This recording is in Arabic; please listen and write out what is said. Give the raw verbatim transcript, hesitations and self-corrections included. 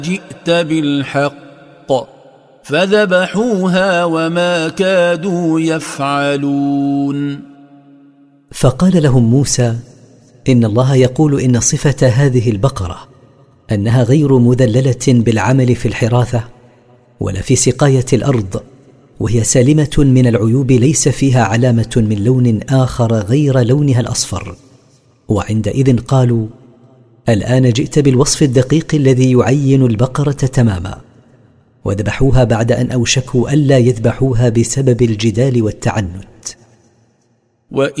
جئت بالحق فذبحوها وما كادوا يفعلون. فقال لهم موسى: إن الله يقول إن صفة هذه البقرة أنها غير مذللة بالعمل في الحراثة ولا في سقاية الأرض، وهي سالمة من العيوب، ليس فيها علامة من لون آخر غير لونها الأصفر. وعندئذ قالوا: الآن جئت بالوصف الدقيق الذي يعين البقرة تماما. وذبحوها بعد أن أوشكوا ألا يذبحوها بسبب الجدال والتعنت.